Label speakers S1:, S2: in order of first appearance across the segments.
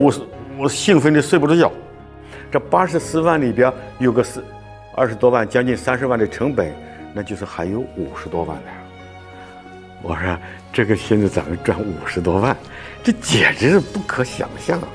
S1: 我兴奋的睡不着觉。这84万里边有个20多万，将近30万的成本，那就是还有50多万的。我说这个现在咱们赚50多万，这简直是不可想象啊！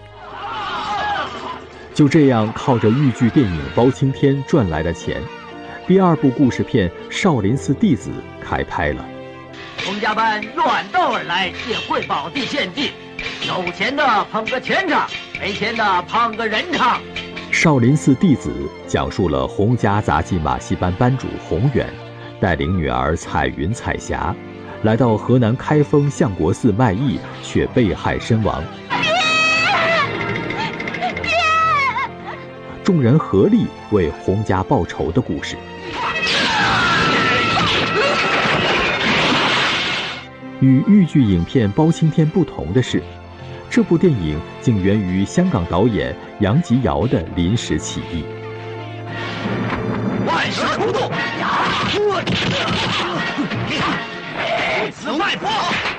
S2: 就这样靠着豫剧电影《包青天》赚来的钱，第2部故事片《少林寺弟子》开拍了。
S3: 洪家班远道而来，借贵宝地献计，有钱的捧个钱场，没钱的捧个人场。
S2: 少林寺弟子讲述了洪家杂技马戏班班主洪远带领女儿彩云、彩霞来到河南开封相国寺卖艺，却被害身亡。众人合力为洪家报仇的故事。与豫剧影片《包青天》不同的是，这部电影竟源于香港导演杨吉尧的临时起意。
S3: 万事不动，对此外破。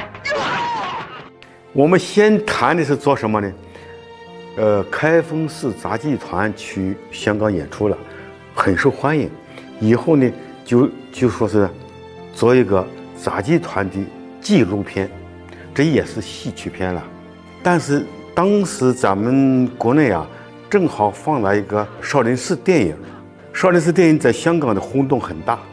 S1: 我们先谈的是做什么呢？开封市杂技团去香港演出了，很受欢迎。以后呢，就说是做一个杂技团的纪录片，这也是戏曲片了。但是当时咱们国内啊，正好放了一个少林寺电影，少林寺电影在香港的轰动很大。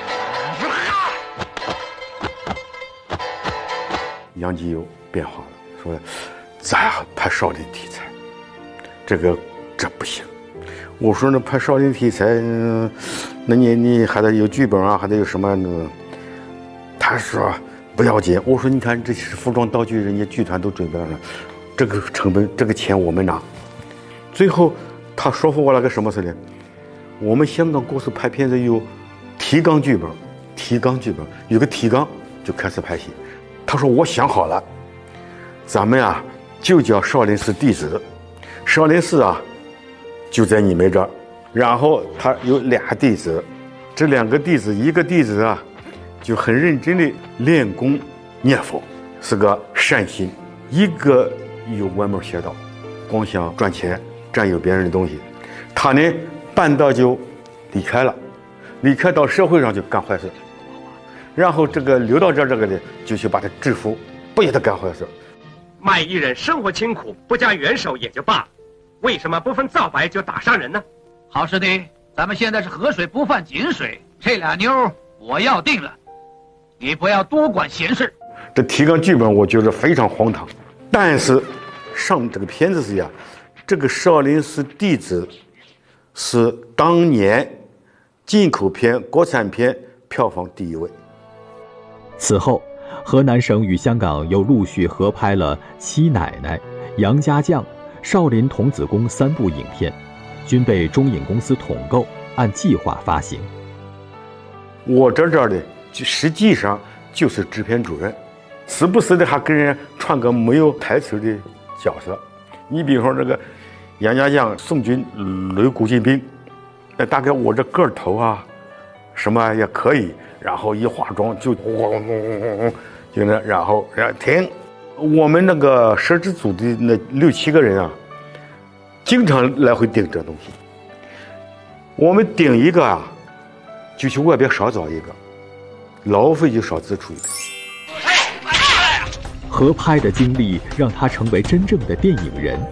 S1: 杨吉有变化了，说咱要拍少林题材，这不行。我说那拍少林题材，那你还得有剧本啊，还得有什么呢？他说不要紧。我说你看这是服装道具，人家剧团都准备了，这个成本这个钱我们拿。最后他说服我了个什么事呢？我们香港公司拍片子有提纲剧本，有个提纲就开始拍戏。他说我想好了，咱们啊就叫少林寺弟子，少林寺啊就在你们这儿，然后他有2弟子，这2个弟子，一个弟子啊就很认真的练功念佛，是个善心；一个有歪门邪道，光想赚钱，占有别人的东西。他呢半道就离开了，离开到社会上就干坏事，然后这个留到这个呢就去把他制服，不许他干坏事。
S4: 卖艺人生活清苦，不加援手也就罢了，为什么不分皂白就打伤人呢？
S3: 好师弟，咱们现在是河水不犯井水，这俩妞我要定了，你不要多管闲事。
S1: 这提纲剧本我觉得非常荒唐，但是上这个片子是呀，这个少林寺弟子是当年进口片、国产片票房第1位。
S2: 此后，河南省与香港又陆续合拍了《七奶奶》《杨家将》《少林童子功》3部影片，均被中影公司统购，按计划发行。
S1: 我这的实际上就是制片主任，时不时的还跟人串个没有台词的角色。你比如说这个杨家将宋军擂古进兵，那大概我这个头啊什么也可以，然后一化妆就就那，然后停。我们那个摄制组的那6、7个人啊，经常来回顶这东西。我们顶一个啊，就去外边少找一个，劳费就少支出一个。
S2: 合拍的经历让他成为真正的电影人，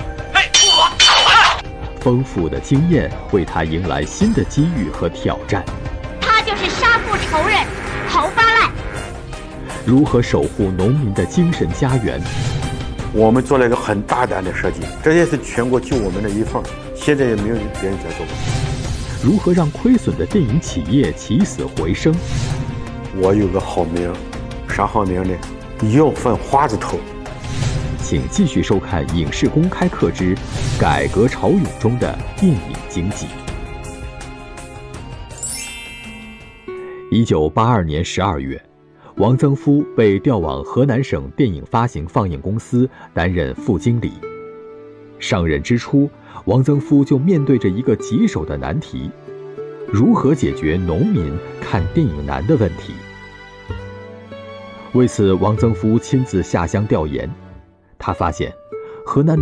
S2: 丰富的经验为他迎来新的机遇和挑战。
S5: 他就是杀父仇人侯八赖。
S2: 如何守护农民的精神家园？
S1: 我们做了一个很大胆的设计，这也是全国就我们的一份，现在也没有别人在做。
S2: 如何让亏损的电影企业起死回生？
S1: 我有个好名，啥好名呢？要饭花子头。
S2: 请继续收看《影视公开课之改革潮涌中的电影经济》。1982年12月，王增夫被调往河南省电影发行放映公司担任副经理。上任之初，王增夫就面对着一个棘手的难题：如何解决农民看电影难的问题？为此，王增夫亲自下乡调研。他发现， 河南